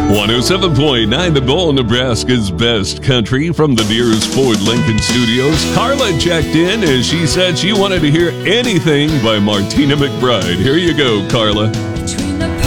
107.9 The Bull, Nebraska's best country, from the Deers Ford Lincoln Studios. Carla checked in as she said she wanted to hear anything by Martina McBride. Here you go, Carla.